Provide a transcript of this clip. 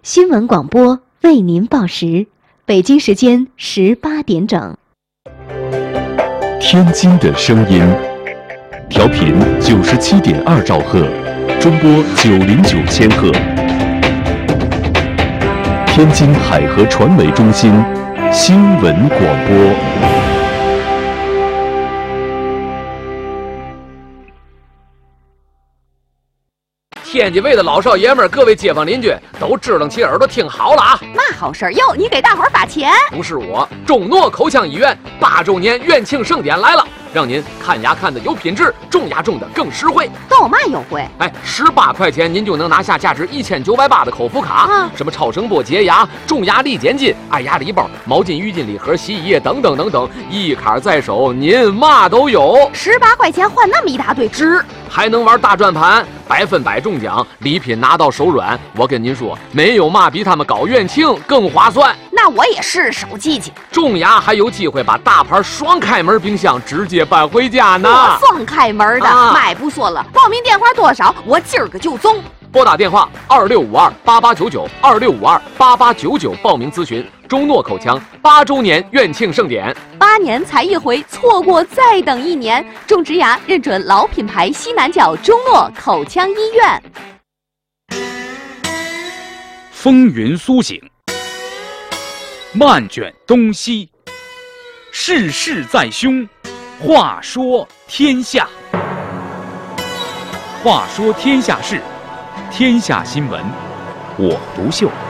新闻广播为您报时，北京时间18点整。 天津的声音，调频97.2兆赫，中波909千赫。天津海河传媒中心新闻广播。 天津卫的老少爷们儿，各位街坊邻居都支棱起耳朵听好了啊！ 嘛好事儿哟？你给大伙儿发钱？ 不是我，中诺口腔医院8周年院庆盛典来了，让您看牙看的有品质，种牙种的更实惠。 都有嘛优惠 ？18块钱您就能拿下价值1980的口服卡，什么超声波洁牙、种牙力减筋、爱牙礼包、毛巾、浴巾礼盒、洗衣液等等等等，一卡在手，您嘛都有。 18块钱换那么一大堆值， 还能玩大转盘，100%中奖，礼品拿到手软。我跟您说，没有嘛比他们搞院庆更划算。 那我也是手机去。 种牙还有机会把大牌双开门冰箱直接搬回家呢。 我双开门的，买不说了。报名电话多少？我今儿个就中。 拨打电话26528899，26528899报名咨询中诺口腔8周年院庆盛典。 8年才一回，错过再等1年。种植牙认准老品牌西南角中诺口腔医院。 风云苏醒，漫卷东西，世事在胸。话说天下，话说天下事，天下新闻，我独秀。